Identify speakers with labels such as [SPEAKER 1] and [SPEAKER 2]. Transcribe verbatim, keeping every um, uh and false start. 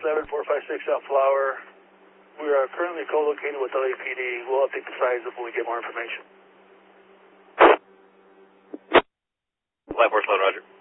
[SPEAKER 1] seven four five six South Flower. We are currently co-located with L A P D. We'll update the size if we get more information.
[SPEAKER 2] Flight four, Sloan, Roger.